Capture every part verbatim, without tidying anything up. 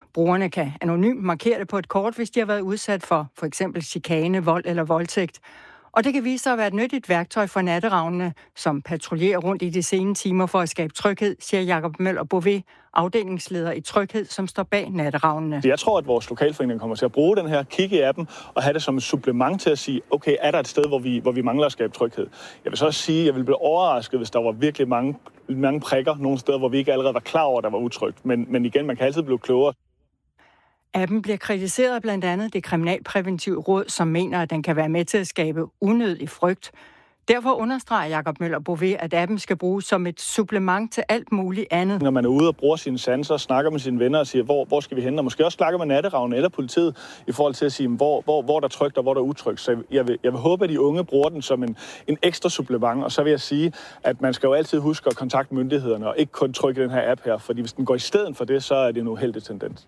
Brugerne kan anonymt markere det på et kort, hvis de har været udsat for for eksempel chikane, vold eller voldtægt. Og det kan vise sig at være et nyttigt værktøj for natteravnene, som patruljerer rundt i de sene timer for at skabe tryghed, siger Jakob Møller Bové, afdelingsleder i Tryghed, som står bag natteravnene. Jeg tror, at vores lokalforening kommer til at bruge den her, kigge i appen og have det som et supplement til at sige, okay, er der et sted, hvor vi, hvor vi mangler at skabe tryghed? Jeg vil så også sige, at jeg ville blive overrasket, hvis der var virkelig mange, mange prikker nogle steder, hvor vi ikke allerede var klar over, at der var utrygt. Men, men igen, man kan altid blive klogere. Appen bliver kritiseret af blandt andet det kriminalpræventive råd, som mener, at den kan være med til at skabe unødig frygt. Derfor understreger Jakob Møller Bové, at appen skal bruges som et supplement til alt muligt andet. Når man er ude og bruger sine sanser, snakker med sine venner og siger, hvor, hvor skal vi hen? Og måske også snakker med natteravnen eller politiet i forhold til at sige, hvor, hvor, hvor der er trygt og hvor der er utrygt. Så jeg vil, jeg vil håbe, at de unge bruger den som en, en ekstra supplement. Og så vil jeg sige, at man skal jo altid huske at kontakte myndighederne og ikke kun trykke den her app her. Fordi hvis den går i stedet for det, så er det en uheldig tendens.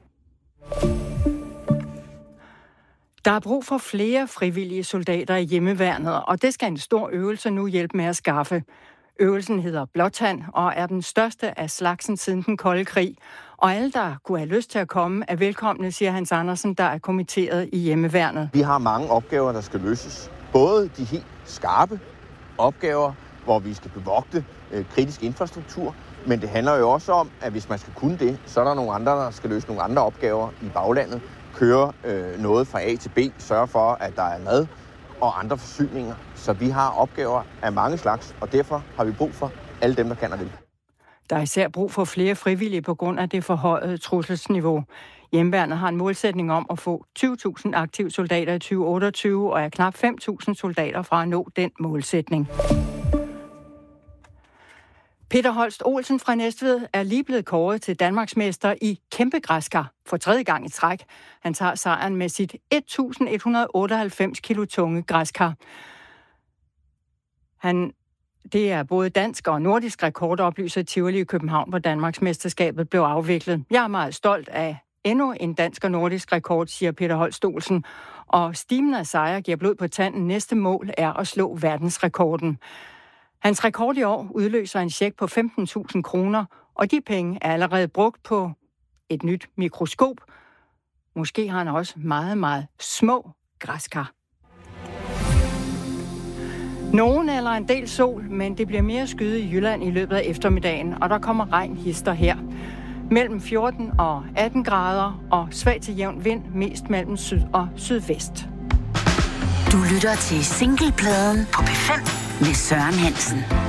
Der er brug for flere frivillige soldater i hjemmeværnet, og det skal en stor øvelse nu hjælpe med at skaffe. Øvelsen hedder Blåtand og er den største af slagsen siden den kolde krig. Og alle, der kunne have lyst til at komme, er velkomne, siger Hans Andersen, der er kommitteret i hjemmeværnet. Vi har mange opgaver, der skal løses. Både de helt skarpe opgaver, hvor vi skal bevogte øh, kritisk infrastruktur, men det handler jo også om, at hvis man skal kunne det, så er der nogle andre, der skal løse nogle andre opgaver i baglandet. Køre øh, noget fra A til B, sørge for, at der er mad og andre forsyninger. Så vi har opgaver af mange slags, og derfor har vi brug for alle dem, der kan og vil. Der er især brug for flere frivillige på grund af det forhøjede trusselsniveau. Hjemmeværnet har en målsætning om at få tyve tusind aktive soldater i tyve otteogtyve, og er knap fem tusind soldater fra at nå den målsætning. Peter Holst Olsen fra Næstved er lige blevet kåret til Danmarksmester i kæmpegræskar for tredje gang i træk. Han tager sejren med sit et tusind et hundrede otteoghalvfems kilo tunge græskar. Han, det er både dansk og nordisk rekord, oplyser Tivoli i København, hvor Danmarksmesterskabet blev afviklet. Jeg er meget stolt af endnu en dansk og nordisk rekord, siger Peter Holst Olsen. Og stimen af sejre giver blod på tanden. Næste mål er at slå verdensrekorden. Hans rekord i år udløser en check på femten tusind kroner, og de penge er allerede brugt på et nyt mikroskop. Måske har han også meget, meget små græskar. Nogen eller en del sol, men det bliver mere skyde i Jylland i løbet af eftermiddagen, og der kommer regn hister her. Mellem fjorten og atten grader, og svag til jævn vind, mest mellem syd og sydvest. Du lytter til Singlepladen på P fem med Søren Hansen.